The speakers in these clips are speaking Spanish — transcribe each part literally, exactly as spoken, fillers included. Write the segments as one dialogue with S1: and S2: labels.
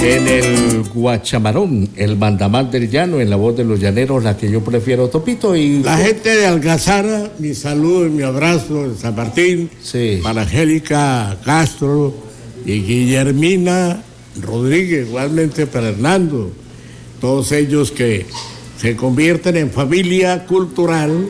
S1: En el Guachamarón, el mandamás del llano, en la voz de los llaneros, la que yo prefiero, Topito. Y
S2: la gente de Algazara, mi saludo y mi abrazo en San Martín,
S1: sí,
S2: para Angélica Castro y Guillermina Rodríguez, igualmente para Hernando, todos ellos que se convierten en familia cultural,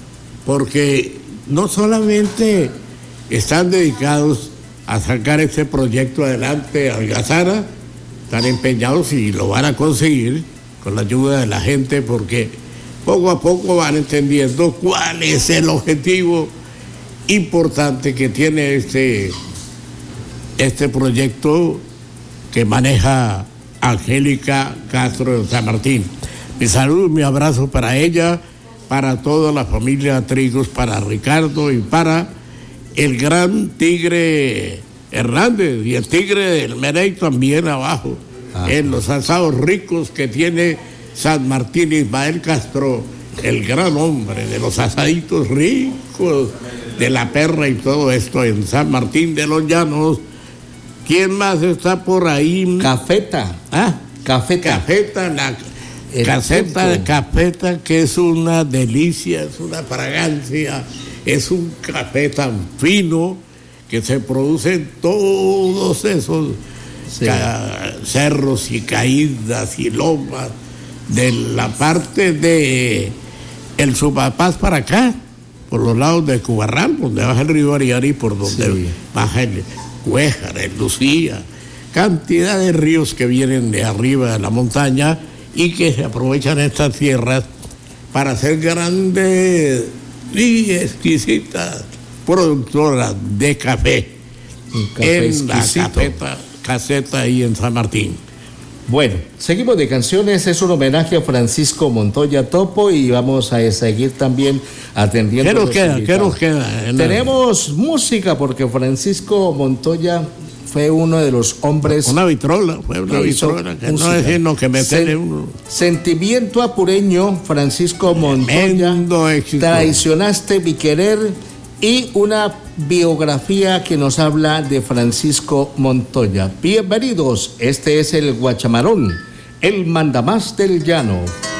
S2: porque no solamente están dedicados a sacar este proyecto adelante, Algazara, están empeñados y lo van a conseguir con la ayuda de la gente, porque poco a poco van entendiendo cuál es el objetivo importante que tiene este, este proyecto que maneja Angélica Castro de San Martín. Mi saludo y mi abrazo para ella, para toda la familia Trigos, para Ricardo y para el gran Tigre Hernández y el Tigre del Merey también abajo. Ajá. En los asados ricos que tiene San Martín. Ismael Castro, el gran hombre de los asaditos ricos, de la perra y todo esto en San Martín de los Llanos. ¿Quién más está por ahí?
S1: Cafeta.
S2: ¿Ah?
S1: Cafeta.
S2: Cafeta, la el caseta de Cafeta, que es una delicia, es una fragancia, es un café tan fino que se produce en todos esos sí. ca- cerros y caídas y lomas de la parte de el Sumapaz para acá, por los lados de Cubarral, donde baja el río Ariari, por donde sí. baja el Cuéjar, el Lucía, cantidad de ríos que vienen de arriba de la montaña y que se aprovechan estas tierras para hacer grandes y exquisitas productoras de café, café en la cafeta, caseta ahí en San Martín.
S1: Bueno, seguimos de canciones, es un homenaje a Francisco Montoya Topo y vamos a seguir también atendiendo.
S2: ¿Qué nos queda? ¿Qué nos queda?
S1: Tenemos música porque Francisco Montoya fue uno de los hombres.
S2: Una vitrola, fue una vitrola, que música. No es sino que meterle uno.
S1: Sentimiento apureño, Francisco Montoya. Traicionaste mi querer y una biografía que nos habla de Francisco Montoya. Bienvenidos, este es el Guachamarón, el mandamás del llano.